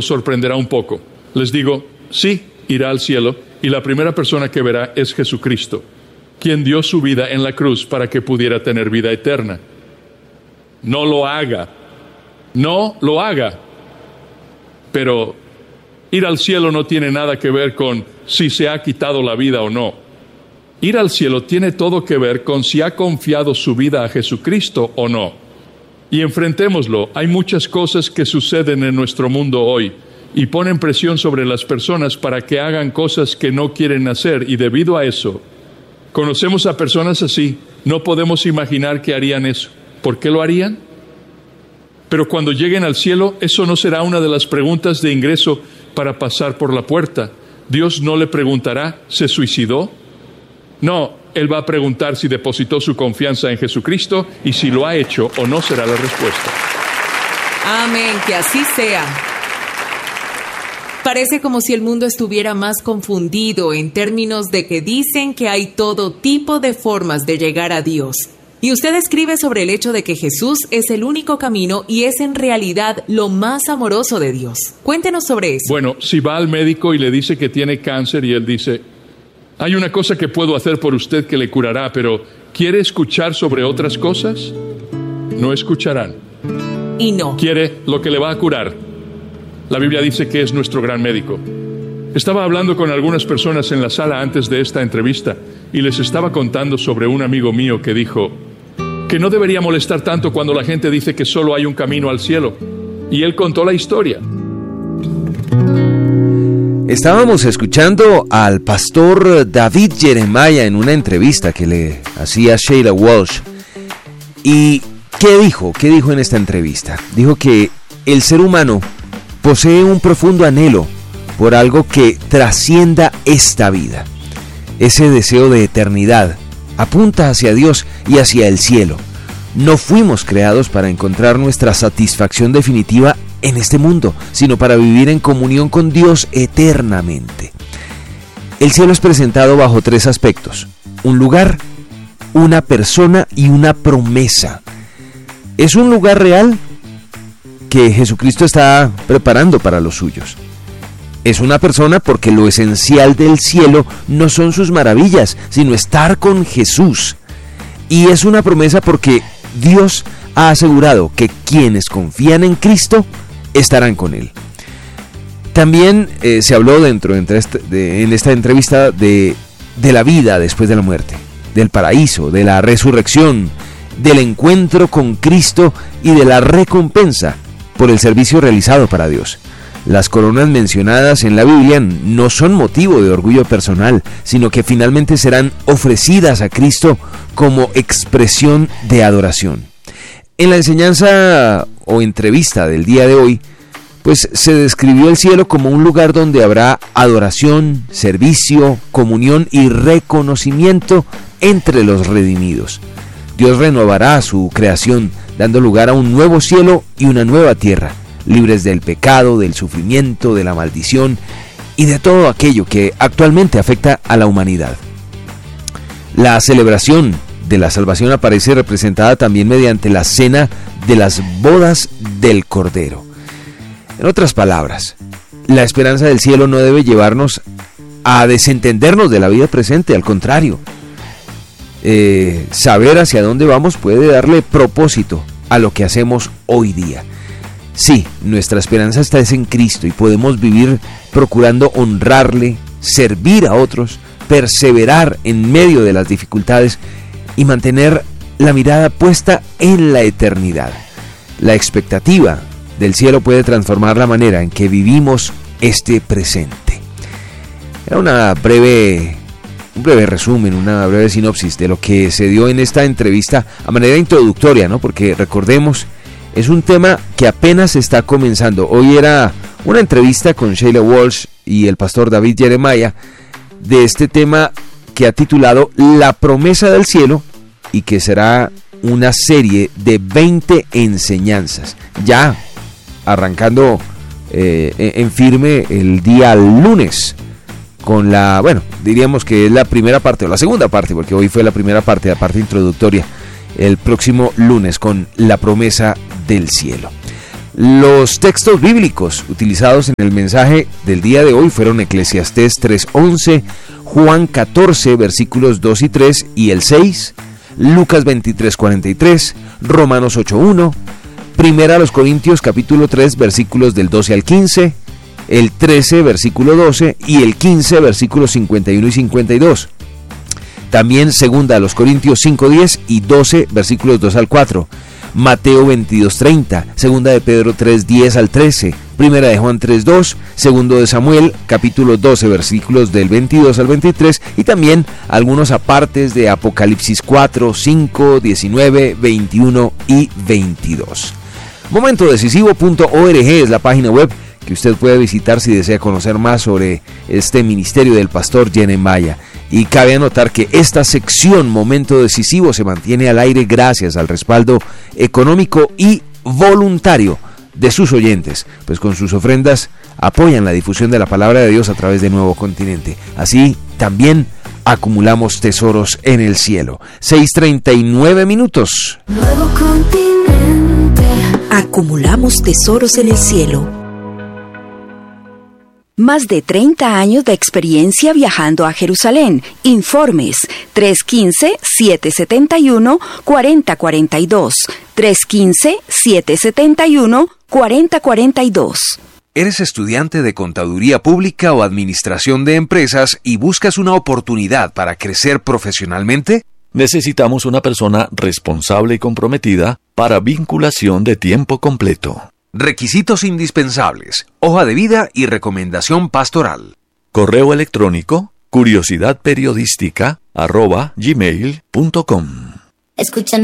sorprenderá un poco. Les digo, sí, irá al cielo, y la primera persona que verá es Jesucristo, quien dio su vida en la cruz para que pudiera tener vida eterna. No lo haga. No lo haga. Pero ir al cielo no tiene nada que ver con si se ha quitado la vida o no. Ir al cielo tiene todo que ver con si ha confiado su vida a Jesucristo o no. Y enfrentémoslo. Hay muchas cosas que suceden en nuestro mundo hoy y ponen presión sobre las personas para que hagan cosas que no quieren hacer, y debido a eso, conocemos a personas así. No podemos imaginar que harían eso. ¿Por qué lo harían? Pero cuando lleguen al cielo, eso no será una de las preguntas de ingreso para pasar por la puerta. Dios no le preguntará, ¿se suicidó? No, Él va a preguntar si depositó su confianza en Jesucristo, y si lo ha hecho o no será la respuesta. Amén, que así sea. Parece como si el mundo estuviera más confundido en términos de que dicen que hay todo tipo de formas de llegar a Dios. Y usted escribe sobre el hecho de que Jesús es el único camino y es en realidad lo más amoroso de Dios. Cuéntenos sobre eso. Bueno, si va al médico y le dice que tiene cáncer y él dice, hay una cosa que puedo hacer por usted que le curará, pero ¿quiere escuchar sobre otras cosas? No escucharán. Y no. Quiere lo que le va a curar. La Biblia dice que es nuestro gran médico. Estaba hablando con algunas personas en la sala antes de esta entrevista y les estaba contando sobre un amigo mío que dijo que no debería molestar tanto cuando la gente dice que solo hay un camino al cielo. Y él contó la historia. Estábamos escuchando al pastor David Jeremiah en una entrevista que le hacía Sheila Walsh. ¿Y qué dijo? ¿Qué dijo en esta entrevista? Dijo que el ser humano posee un profundo anhelo por algo que trascienda esta vida. Ese deseo de eternidad apunta hacia Dios y hacia el cielo. No fuimos creados para encontrar nuestra satisfacción definitiva en este mundo, sino para vivir en comunión con Dios eternamente. El cielo es presentado bajo 3 aspectos: un lugar, una persona y una promesa. Es un lugar real que Jesucristo está preparando para los suyos. Es una persona porque lo esencial del cielo no son sus maravillas, sino estar con Jesús. Y es una promesa porque Dios ha asegurado que quienes confían en Cristo estarán con Él. También se habló en esta entrevista de la vida después de la muerte, del paraíso, de la resurrección, del encuentro con Cristo y de la recompensa por el servicio realizado para Dios. Las coronas mencionadas en la Biblia no son motivo de orgullo personal, sino que finalmente serán ofrecidas a Cristo como expresión de adoración. En la enseñanza o entrevista del día de hoy, pues se describió el cielo como un lugar donde habrá adoración, servicio, comunión y reconocimiento entre los redimidos. Dios renovará su creación, dando lugar a un nuevo cielo y una nueva tierra, libres del pecado, del sufrimiento, de la maldición y de todo aquello que actualmente afecta a la humanidad. La celebración de la salvación aparece representada también mediante la cena de las bodas del Cordero. En otras palabras, la esperanza del cielo no debe llevarnos a desentendernos de la vida presente, al contrario. Saber hacia dónde vamos puede darle propósito a lo que hacemos hoy día. Sí, nuestra esperanza está en Cristo y podemos vivir procurando honrarle, servir a otros, perseverar en medio de las dificultades y mantener la mirada puesta en la eternidad. La expectativa del cielo puede transformar la manera en que vivimos este presente. Era un breve resumen, una breve sinopsis de lo que se dio en esta entrevista a manera introductoria, ¿no? Porque recordemos, es un tema que apenas está comenzando. Hoy era una entrevista con Sheila Walsh y el pastor David Jeremiah de este tema que ha titulado La promesa del cielo, y que será una serie de 20 enseñanzas, ya arrancando en firme el día lunes con diríamos que es la primera parte o la segunda parte, porque hoy fue la primera parte, la parte introductoria, el próximo lunes con la promesa del cielo. Los textos bíblicos utilizados en el mensaje del día de hoy fueron Eclesiastés 3:11, Juan 14, versículos 2 y 3 y el 6, Lucas 23:43, Romanos 8:1, Primera a los Corintios capítulo 3, versículos del 12 al 15, el 13, versículo 12 y el 15, versículos 51 y 52. También Segunda a los Corintios 5:10 y 12, versículos 2 al 4. Mateo 22:30, Segunda de Pedro 3:10 al 13, Primera de Juan 3:2, Segundo de Samuel, capítulo 12, versículos del 22 al 23, y también algunos apartes de Apocalipsis 4, 5, 19, 21 y 22. Momentodecisivo.org es la página web que usted puede visitar si desea conocer más sobre este ministerio del pastor Jeremiah. Y cabe anotar que esta sección Momento Decisivo se mantiene al aire gracias al respaldo económico y voluntario de sus oyentes, pues con sus ofrendas apoyan la difusión de la palabra de Dios a través de Nuevo Continente. Así también acumulamos tesoros en el cielo. 6:39 minutos. Nuevo Continente. Acumulamos tesoros en el cielo. Más de 30 años de experiencia viajando a Jerusalén. Informes 315-771-4042. 315-771-4042. ¿Eres estudiante de Contaduría Pública o Administración de Empresas y buscas una oportunidad para crecer profesionalmente? Necesitamos una persona responsable y comprometida para vinculación de tiempo completo. Requisitos indispensables: hoja de vida y recomendación pastoral. Correo electrónico curiosidadperiodística@gmail.com. Escuchan